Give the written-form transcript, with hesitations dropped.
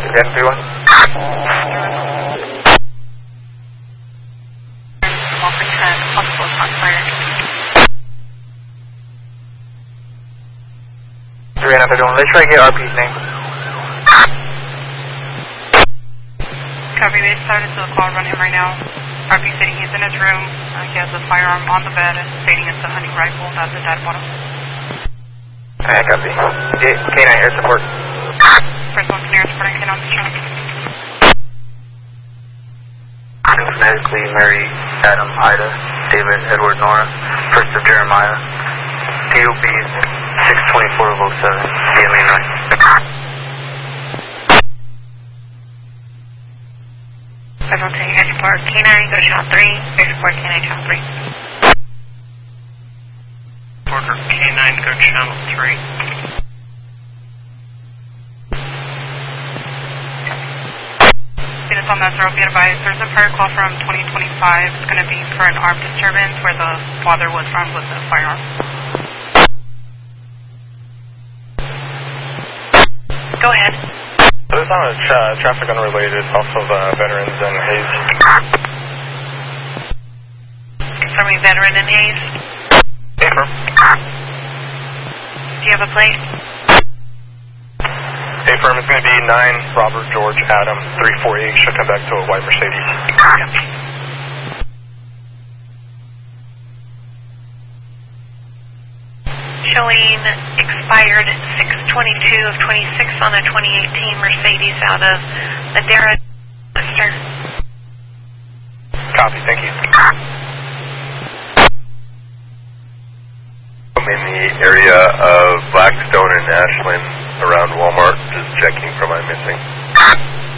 331. Walker 10, possible on fire. 331. Let's try to get RP's name. Copy, they started to the call, run him right now. RP stating he's in his room. He has a firearm on the bed, stating it's a hunting rifle. That's a dead bottom. Alright, copy. K9 air support. First one, clear supporting K9 on the truck. Phonetically, Mary, Adam, Ida, David, Edward, Nora, first of Jeremiah, DOB 624 of 07, DMA 9. First one, taking air support. K9, go to channel 3. Air support, K9, channel 3. Order K9, go channel 3. Units on that zero, be advised, there's a fire call from 2025. It's going to be for an armed disturbance where the father was armed with a firearm. Go ahead. This is on traffic unrelated off of Veterans and Hayes. Confirming veteran and Hayes. Affirm. Do you have a plate? Affirm, it's going to be 9 Robert George Adam 348. Should come back to a white Mercedes. Showing expired 6/22 of 26 on a 2018 Mercedes out of Madera, Worcester. Copy, thank you. I'm in the area of Blackstone and Ashland around Walmart, just checking for my missing.